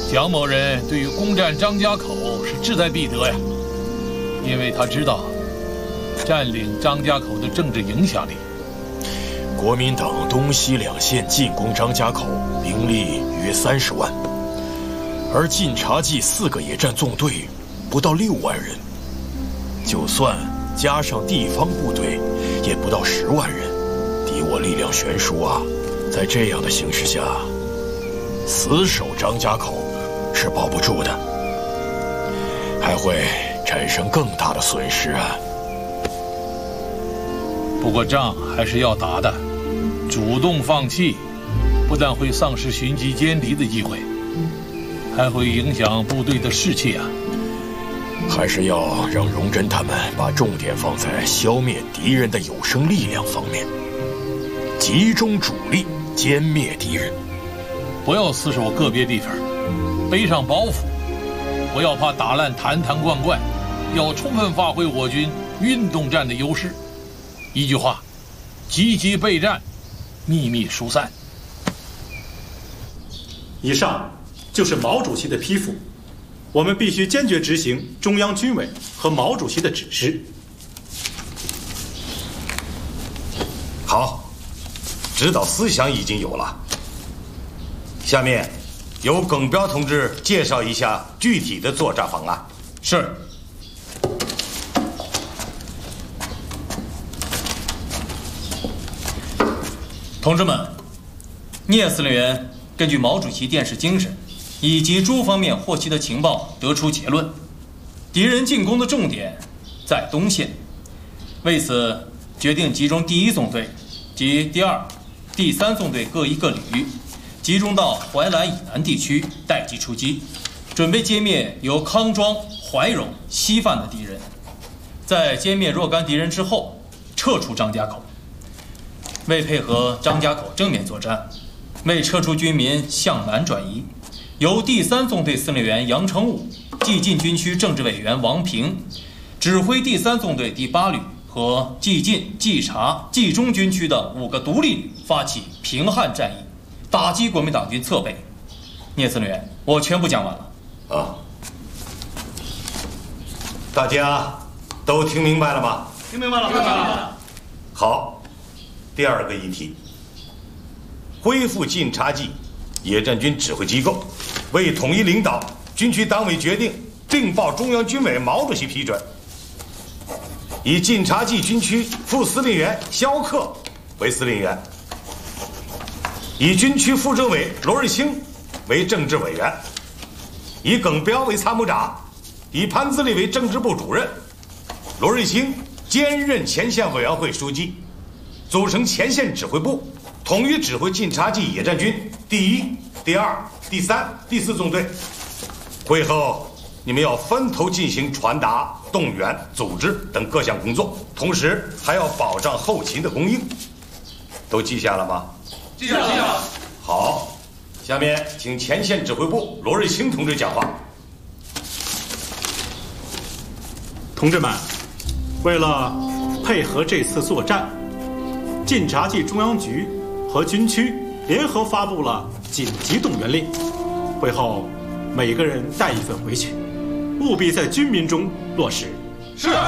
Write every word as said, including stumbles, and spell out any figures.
蒋某人对于攻占张家口是志在必得呀，因为他知道占领张家口的政治影响力。 国民党东西两线进攻张家口，兵力约三十万，而晋察冀四个野战纵队不到六万人，就算加上地方部队，也不到十万人，敌我力量悬殊啊！在这样的形势下，死守张家口是保不住的，还会产生更大的损失啊！ 不过仗还是要打的，主动放弃，不但会丧失寻机歼敌的机会，还会影响部队的士气啊！ 还是要让荣臻他们把重点放在消灭敌人的有生力量方面，集中主力歼灭敌人。 不要死守个别地方，背上包袱，不要怕打烂坛坛罐罐，要充分发挥我军运动战的优势。一句话，积极备战，秘密疏散。 以上就是毛主席的批复，我们必须坚决执行中央军委和毛主席的指示。 好，指导思想已经有了。下面由耿彪同志介绍一下具体的作战方案。 是。同志们，聂司令员根据毛主席电示精神以及诸方面获悉的情报得出结论，敌人进攻的重点在东线，为此决定集中第一纵队及第二、第三纵队各一个旅，集中到怀来以南地区待机出击，准备歼灭由康庄、怀柔、西犯的敌人，在歼灭若干敌人之后撤出张家口。为配合张家口正面作战，为撤出军民向南转移，由第三纵队司令员杨成武、冀晋军区政治委员王平指挥第三纵队第八旅和冀晋、冀察、冀中军区的五个独立旅发起平汉战役，打击国民党军侧背。聂司令员，我全部讲完了。 啊，大家都听明白了吗？ 听明白了，听明白了。 好。第二个议题，恢复晋察冀野战军指挥机构，为统一领导，军区党委决定并报中央军委毛主席批准，以晋察冀军区副司令员萧克为司令员，以军区副政委罗瑞卿为政治委员，以耿彪为参谋长，以潘自立为政治部主任，罗瑞卿兼任前线委员会书记。组成前线指挥部，统一指挥晋察冀野战军第一、第二、第三、第四纵队。会后，你们要分头进行传达、动员、组织等各项工作，同时还要保障后勤的供应。都记下了吗？ 记下了，记下了。 好，下面请前线指挥部罗瑞卿同志讲话。 同志们，为了配合这次作战，晋察冀中央局和军区联合发布了紧急动员令，会后每个人带一份回去，务必在军民中落实。 是。